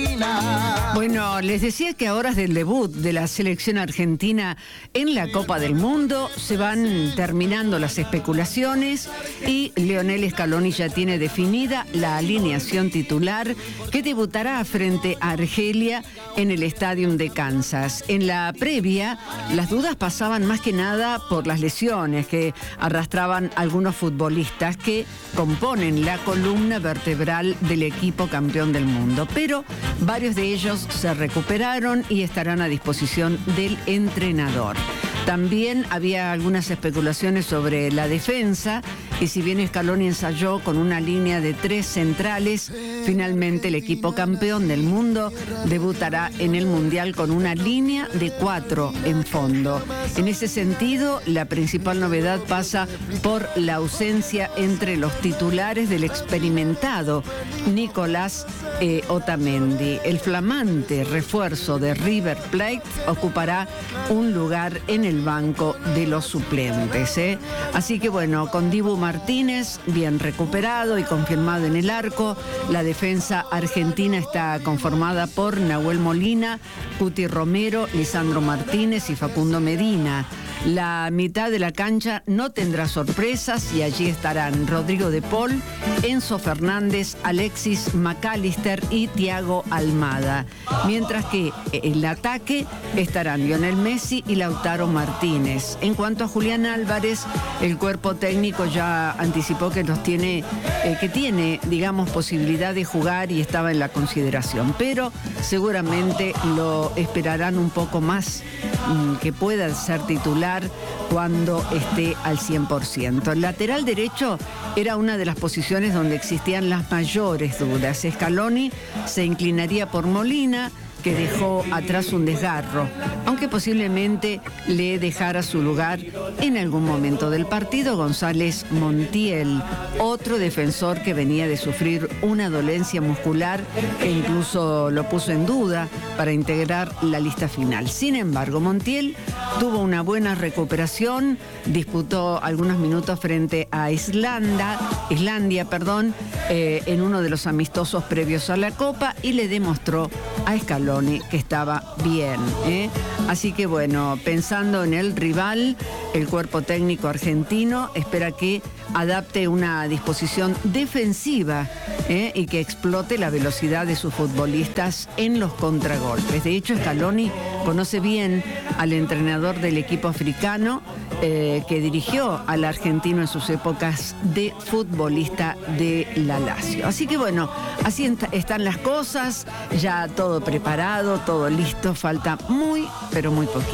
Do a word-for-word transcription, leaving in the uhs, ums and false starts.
Bueno, les decía que a horas del debut de la selección argentina en la Copa del Mundo se van terminando las especulaciones y Lionel Scaloni ya tiene definida la alineación titular que debutará frente a Argelia en el Stadium de Kansas. En la previa, las dudas pasaban más que nada por las lesiones que arrastraban algunos futbolistas que componen la columna vertebral del equipo campeón del mundo, pero varios de ellos se recuperaron y estarán a disposición del entrenador. También había algunas especulaciones sobre la defensa y si bien Scaloni ensayó con una línea de tres centrales, finalmente el equipo campeón del mundo debutará en el Mundial con una línea de cuatro en fondo. En ese sentido, la principal novedad pasa por la ausencia entre los titulares del experimentado Nicolás eh, Otamendi. El flamante refuerzo de River Plate ocupará un lugar en el banco de los suplentes. ¿eh? Así que bueno, con Dibu Martínez bien recuperado y confirmado en el arco, la defensa argentina está conformada por Nahuel Molina, Cuti Romero, Lisandro Martínez y Facundo Medina. La mitad de la cancha no tendrá sorpresas y allí estarán Rodrigo de Paul, Enzo Fernández, Alexis McAllister y Thiago Almada. Mientras que en el ataque estarán Lionel Messi y Lautaro Martínez. En cuanto a Julián Álvarez, el cuerpo técnico ya anticipó que los tiene, eh, que tiene, digamos, posibilidad de jugar y estaba en la consideración, pero seguramente lo esperarán un poco más, mmm, que pueda ser titular cuando esté al cien por ciento. El lateral derecho era una de las posiciones donde existían las mayores dudas. Scaloni se inclinaría por Molina, que dejó atrás un desgarro, aunque posiblemente le dejara su lugar en algún momento del partido González Montiel, otro defensor que venía de sufrir una dolencia muscular e incluso lo puso en duda para integrar la lista final. Sin embargo, Montiel tuvo una buena recuperación, disputó algunos minutos frente a Islanda, Islandia, perdón, eh, en uno de los amistosos previos a la Copa y le demostró a Scaloni que estaba bien. ¿eh? Así que bueno, pensando en el rival, el cuerpo técnico argentino espera que adapte una disposición defensiva ¿eh? y que explote la velocidad de sus futbolistas en los contragolpes. De hecho, Scaloni conoce bien al entrenador del equipo africano eh, que dirigió al argentino en sus épocas de futbolista de la Lazio. Así que bueno, así están las cosas, ya todo preparado, todo listo, falta muy, pero muy poquito.